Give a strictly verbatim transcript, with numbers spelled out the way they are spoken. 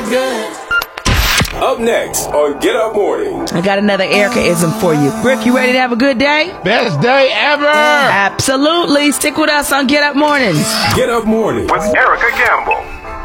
good. Up next on Get Up Morning. I got another Erica-ism for you. Rick, you ready to have a good day? Best day ever! Absolutely. Stick with us on Get Up Mornings. Get Up Morning with Erica Gamble.